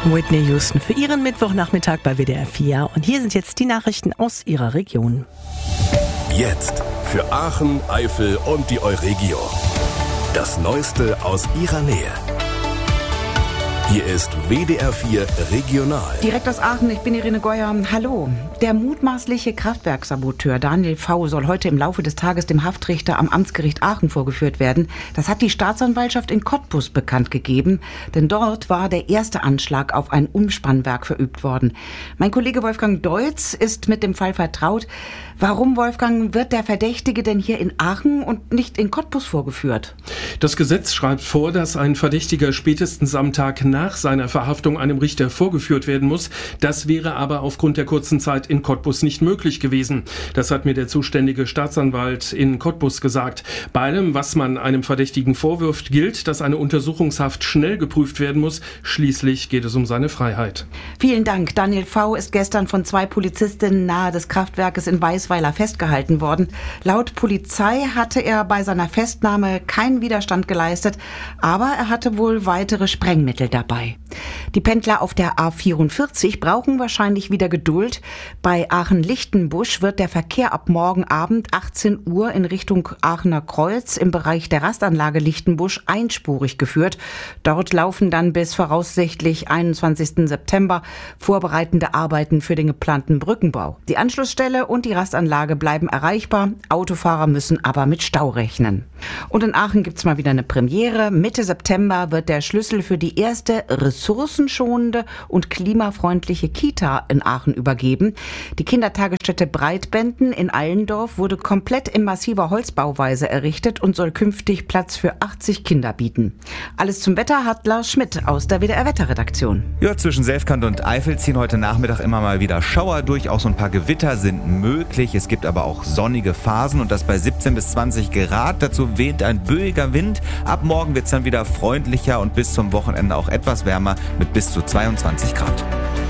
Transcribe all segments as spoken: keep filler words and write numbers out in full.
Whitney Houston für Ihren Mittwochnachmittag bei W D R vier. Und hier sind jetzt die Nachrichten aus Ihrer Region. Jetzt für Aachen, Eifel und die Euregio. Das Neueste aus Ihrer Nähe. Hier ist W D R vier Regional. Direkt aus Aachen, ich bin Irene Geuer. Hallo. Der mutmaßliche Kraftwerksaboteur Daniel V. soll heute im Laufe des Tages dem Haftrichter am Amtsgericht Aachen vorgeführt werden. Das hat die Staatsanwaltschaft in Cottbus bekannt gegeben. Denn dort war der erste Anschlag auf ein Umspannwerk verübt worden. Mein Kollege Wolfgang Deutz ist mit dem Fall vertraut. Warum, Wolfgang, wird der Verdächtige denn hier in Aachen und nicht in Cottbus vorgeführt? Das Gesetz schreibt vor, dass ein Verdächtiger spätestens am Tag nach seiner Verhaftung einem Richter vorgeführt werden muss. Das wäre aber aufgrund der kurzen Zeit in Cottbus nicht möglich gewesen. Das hat mir der zuständige Staatsanwalt in Cottbus gesagt. Bei allem, was man einem Verdächtigen vorwirft, gilt, dass eine Untersuchungshaft schnell geprüft werden muss. Schließlich geht es um seine Freiheit. Vielen Dank. Daniel V. ist gestern von zwei Polizistinnen nahe des Kraftwerkes in Weißweiler festgehalten worden. Laut Polizei hatte er bei seiner Festnahme keinen Widerstand geleistet, aber er hatte wohl weitere Sprengmittel dabei. Die Pendler auf der A vierundvierzig brauchen wahrscheinlich wieder Geduld. Bei Aachen-Lichtenbusch wird der Verkehr ab morgen Abend achtzehn Uhr in Richtung Aachener Kreuz im Bereich der Rastanlage Lichtenbusch einspurig geführt. Dort laufen dann bis voraussichtlich einundzwanzigsten September vorbereitende Arbeiten für den geplanten Brückenbau. Die Anschlussstelle und die Rastanlage bleiben erreichbar. Autofahrer müssen aber mit Stau rechnen. Und in Aachen gibt's mal wieder eine Premiere. Mitte September wird der Schlüssel für die erste ressourcenschonende und klimafreundliche Kita in Aachen übergeben. Die Kindertagesstätte Breitbenden in Allendorf wurde komplett in massiver Holzbauweise errichtet und soll künftig Platz für achtzig Kinder bieten. Alles zum Wetter hat Lars Schmidt aus der W D R-Wetterredaktion. Ja, zwischen Selfkant und Eifel ziehen heute Nachmittag immer mal wieder Schauer durch. Auch so ein paar Gewitter sind möglich. Es gibt aber auch sonnige Phasen und das bei siebzehn bis zwanzig Grad. Dazu weht ein böiger Wind. Ab morgen wird es dann wieder freundlicher und bis zum Wochenende auch etwas wärmer mit bis zu zweiundzwanzig Grad.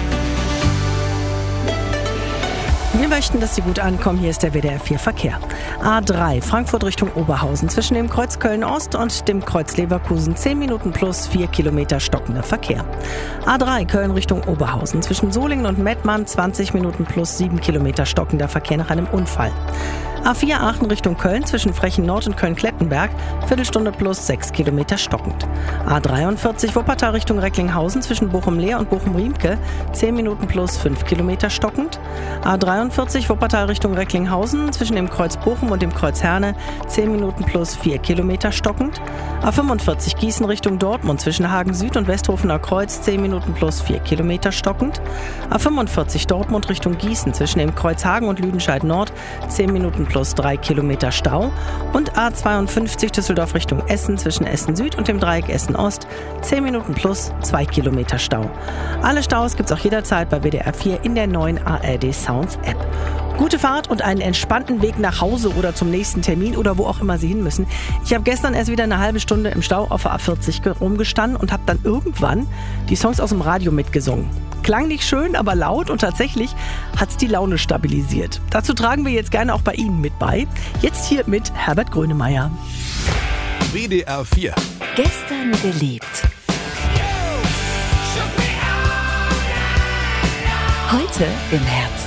Wir möchten, dass Sie gut ankommen. Hier ist der W D R vier Verkehr. A drei, Frankfurt Richtung Oberhausen. Zwischen dem Kreuz Köln-Ost und dem Kreuz Leverkusen zehn Minuten plus vier Kilometer stockender Verkehr. A drei, Köln Richtung Oberhausen. Zwischen Solingen und Mettmann zwanzig Minuten plus sieben Kilometer stockender Verkehr nach einem Unfall. A vier, Aachen Richtung Köln. Zwischen Frechen Nord und Köln-Klettenberg. Viertelstunde plus sechs Kilometer stockend. A dreiundvierzig, Wuppertal Richtung Recklinghausen. Zwischen Bochum-Leer und Bochum-Riemke. zehn Minuten plus fünf Kilometer stockend. A dreiundvierzig, Wuppertal Richtung Recklinghausen. Zwischen dem Kreuz Bochum und dem Kreuz Herne. zehn Minuten plus vier Kilometer stockend. A fünfundvierzig, Gießen Richtung Dortmund. Zwischen Hagen Süd und Westhofener Kreuz. zehn Minuten plus vier Kilometer stockend. A fünfundvierzig, Dortmund Richtung Gießen. Zwischen dem Kreuz Hagen und Lüdenscheid Nord. zehn Minuten plus drei Kilometer Stau. Und A zweiundfünfzig, Düsseldorf Richtung Essen. Zwischen Essen Süd und dem Dreieck Essen Ost. zehn Minuten plus zwei Kilometer Stau. Alle Staus gibt's auch jederzeit bei W D R vier in der neuen A R D Sounds App. Gute Fahrt und einen entspannten Weg nach Hause oder zum nächsten Termin oder wo auch immer Sie hin müssen. Ich habe gestern erst wieder eine halbe Stunde im Stau auf der A vierzig rumgestanden und habe dann irgendwann die Songs aus dem Radio mitgesungen. Klang nicht schön, aber laut und tatsächlich hat's die Laune stabilisiert. Dazu tragen wir jetzt gerne auch bei Ihnen mit bei. Jetzt hier mit Herbert Grönemeyer. W D R vier. Gestern geliebt. Heute im Herzen.